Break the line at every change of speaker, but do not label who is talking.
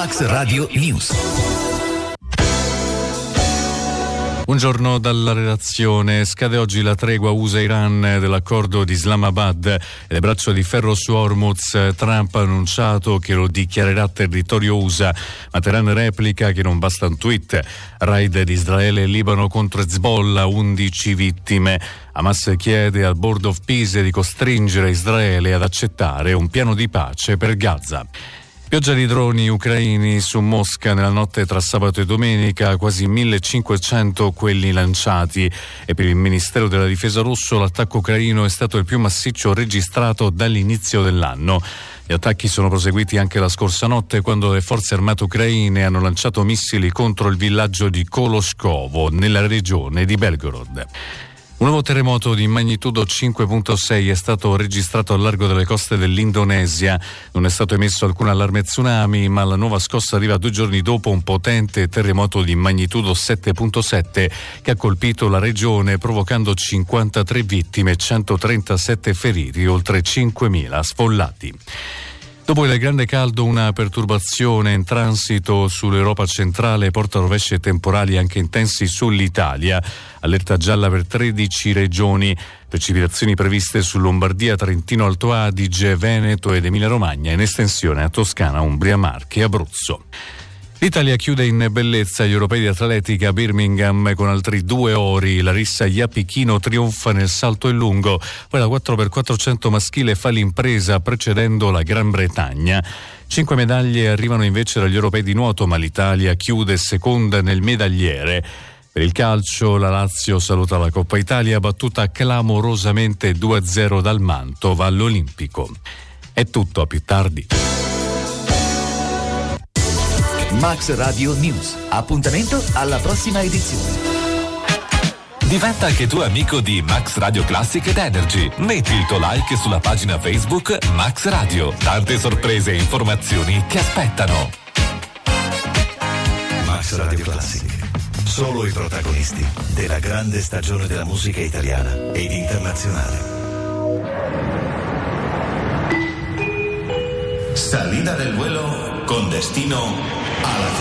Max Radio News.
Buongiorno dalla redazione. Scade oggi la tregua USA-Iran dell'accordo di Islamabad e le braccia di ferro su Hormuz. Trump ha annunciato che lo dichiarerà territorio USA, ma Teheran replica che non basta un tweet. Raid di Israele e Libano contro Hezbollah, 11 vittime. Hamas chiede al Board of Peace di costringere Israele ad accettare un piano di pace per Gaza. Pioggia di droni ucraini su Mosca nella notte tra sabato e domenica, quasi 1500 quelli lanciati, e per il Ministero della Difesa russo l'attacco ucraino è stato il più massiccio registrato dall'inizio dell'anno. Gli attacchi sono proseguiti anche la scorsa notte, quando le forze armate ucraine hanno lanciato missili contro il villaggio di Koloshkovo nella regione di Belgorod. Un nuovo terremoto di magnitudo 5.6 è stato registrato al largo delle coste dell'Indonesia. Non è stato emesso alcun allarme tsunami, ma la nuova scossa arriva 2 giorni dopo un potente terremoto di magnitudo 7.7 che ha colpito la regione, provocando 53 vittime, 137 feriti, oltre 5.000 sfollati. Dopo il grande caldo, una perturbazione in transito sull'Europa centrale porta rovesci e temporali anche intensi sull'Italia. Allerta gialla per 13 regioni. Precipitazioni previste su Lombardia, Trentino, Alto Adige, Veneto ed Emilia-Romagna, in estensione a Toscana, Umbria, Marche e Abruzzo. L'Italia chiude in bellezza gli europei di atletica a Birmingham con altri 2 ori. Larissa Iapichino trionfa nel salto in lungo, poi la 4x400 maschile fa l'impresa precedendo la Gran Bretagna. 5 medaglie arrivano invece dagli europei di nuoto, ma l'Italia chiude seconda nel medagliere. Per il calcio la Lazio saluta la Coppa Italia, battuta clamorosamente 2-0 dal Mantova all'Olimpico. È tutto, a più tardi.
Max Radio News. Appuntamento alla prossima edizione.
Diventa anche tu amico di Max Radio Classic ed Energy. Metti il tuo like sulla pagina Facebook Max Radio. Tante sorprese e informazioni ti aspettano.
Max Radio Classic. Solo i protagonisti della grande stagione della musica italiana ed internazionale.
Salida del vuelo con destino a la